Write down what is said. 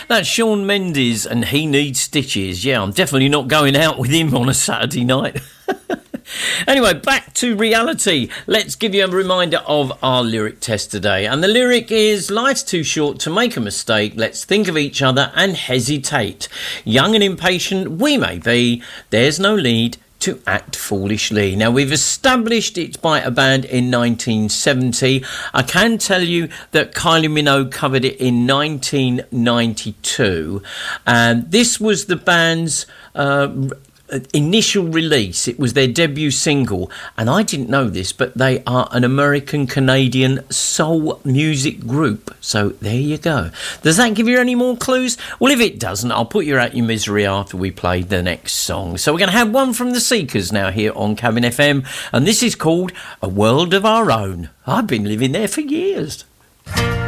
That's Shawn Mendes and He Needs Stitches. Yeah, I'm definitely not going out with him on a Saturday night. Anyway, back to reality. Let's give you a reminder of our lyric test today. And the lyric is, life's too short to make a mistake. Let's think of each other and hesitate. Young and impatient we may be. There's no need to act foolishly. Now, we've established it's by a band in 1970. I can tell you that Kylie Minogue covered it in 1992. And this was the band's initial release. It was their debut single, and I didn't know this, but they are an American-Canadian soul music group. So there you go. Does that give you any more clues? Well, if it doesn't, I'll put you out your misery after we play the next song. So we're going to have one from the Seekers now here on Cabin FM, and this is called A World of Our Own. I've been living there for years.